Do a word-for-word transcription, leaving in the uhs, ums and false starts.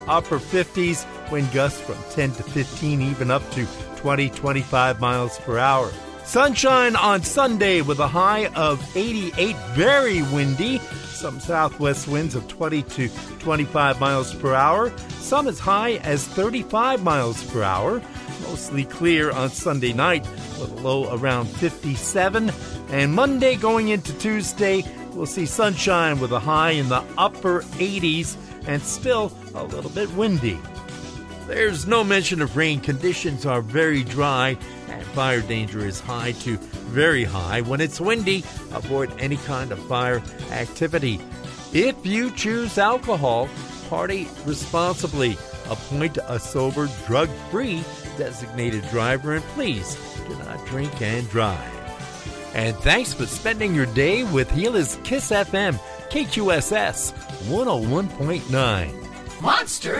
Upper fifties, wind gusts from ten to fifteen, even up to twenty, twenty-five miles per hour. Sunshine on Sunday with a high of eighty-eight, very windy. Some southwest winds of twenty to twenty-five miles per hour. Some as high as thirty-five miles per hour. Mostly clear on Sunday night with a low around fifty-seven. And Monday going into Tuesday, we'll see sunshine with a high in the upper eighties and still a little bit windy. There's no mention of rain. Conditions are very dry and fire danger is high to very high. When it's windy, avoid any kind of fire activity. If you choose alcohol, party responsibly. Appoint a sober, drug-free designated driver, and please do not drink and drive. And thanks for spending your day with Gila's Kiss F M, K Q S S one oh one point nine. Monster